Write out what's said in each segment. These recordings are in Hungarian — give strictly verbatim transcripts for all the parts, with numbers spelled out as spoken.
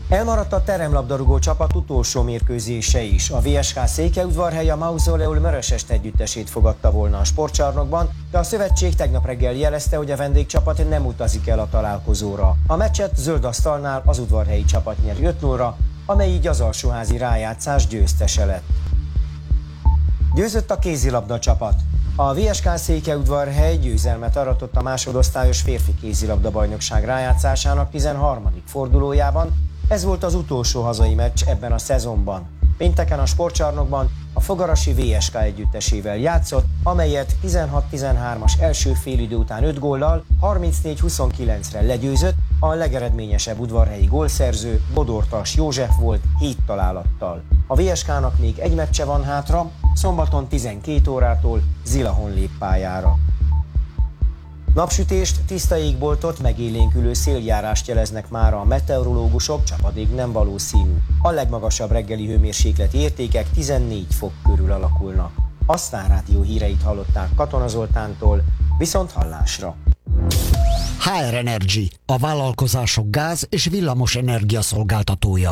Elmaradt a teremlabdarúgó csapat utolsó mérkőzése is. A vé es ká Székelyudvarhely a Mausoleum Mörösest együttesét fogadta volna a sportcsarnokban, de a szövetség tegnap reggel jelezte, hogy a vendégcsapat nem utazik el a találkozóra. A meccset zöld asztalnál az udvarhelyi csapat nyeri öt nullra, amely így az alsóházi rájátszás győztese lett. Győzött a kézilabda csapat. A vé es ká Székelyudvarhely győzelmet aratott a másodosztályos férfi kézilabda bajnokság rájátszásának tizenharmadik fordulójában. Ez volt az utolsó hazai meccs ebben a szezonban. Pénteken a sportcsarnokban a fogarasi vé es ká együttesével játszott, amelyet tizenhat tizenhármas első félidő után öt góllal harmincnégy huszonkilencre legyőzött, a legeredményesebb udvarhelyi gólszerző Bodortas József volt hét találattal. A vé es ká-nak még egy meccse van hátra, szombaton tizenkét órától Zilahon lép pályára. Napsütést, tiszta égboltot, megélénkülő széljárást jeleznek már a meteorológusok, csapadék nem valószínű. A legmagasabb reggeli hőmérsékleti értékek tizennégy fok körül alakulnak. A Sztár Rádió híreit hallották Katona Zoltántól, viszont hallásra. há er Energy, a vállalkozások gáz- és villamos energia szolgáltatója.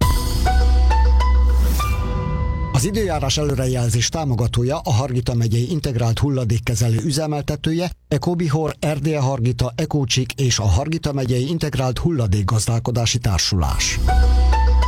Az időjárás előrejelzés támogatója a Hargita megyei integrált hulladékkezelő üzemeltetője, Ecobihor, Erdélye Hargita, Ecócsik és a Hargita megyei integrált hulladékgazdálkodási társulás.